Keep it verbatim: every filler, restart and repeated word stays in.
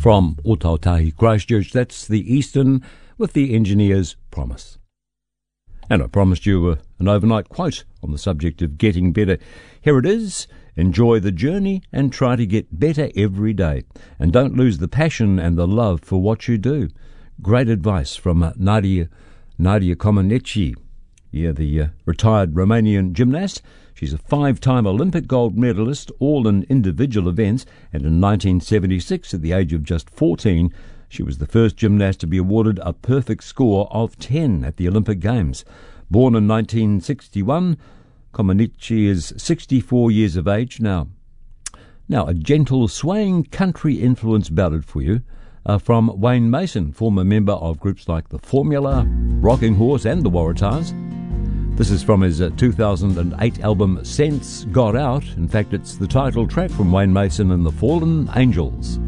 From Otautahi Christchurch, that's the Eastern with the Engineer's Promise. And I promised you uh, an overnight quote on the subject of getting better. Here it is. Enjoy the journey and try to get better every day. And don't lose the passion and the love for what you do. Great advice from uh, Nadia, Nadia Comaneci, yeah, the uh, retired Romanian gymnast. She's a five-time Olympic gold medalist, all in individual events, and in nineteen seventy-six, at the age of just fourteen, she was the first gymnast to be awarded a perfect score of ten at the Olympic Games. Born in nineteen sixty-one, Comaneci is sixty-four years of age now. Now, a gentle, swaying country-influenced ballad for you uh, from Wayne Mason, former member of groups like The Formula, Rocking Horse and The Waratahs. This is from his uh, two thousand eight album Sense Got Out. In fact, it's the title track from Wayne Mason and the Fallen Angels.